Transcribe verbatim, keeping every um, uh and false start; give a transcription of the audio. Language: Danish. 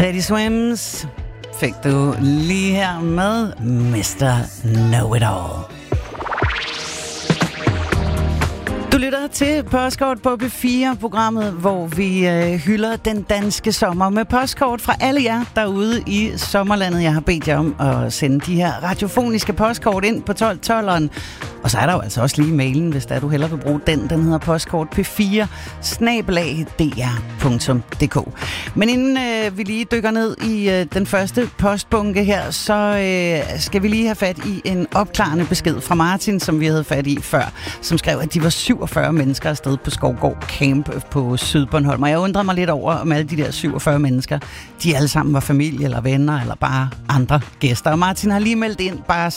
Teddy Swims fik du lige her med mister Know-It-All. Du lytter til Postkort på B fire, programmet, hvor vi øh, hylder den danske sommer med postkort fra alle jer derude i sommerlandet. Jeg har bedt jer om at sende de her radiofoniske postkort ind på tolv tolveren. Og så er der jo altså også lige mailen, hvis der du hellere vil bruge den. Den hedder postkort p fire snabel-a d r punktum d k. Men inden øh, vi lige dykker ned i øh, den første postbunke her, så øh, skal vi lige have fat i en opklarende besked fra Martin, som vi havde fat i før, som skrev, at de var syvogfyrre mennesker afsted på Skovgård Camp på Sydbornholm. Og jeg undrede mig lidt over, om alle de der syvogfyrre mennesker, de alle sammen var familie eller venner eller bare andre gæster. Og Martin har lige meldt ind, bare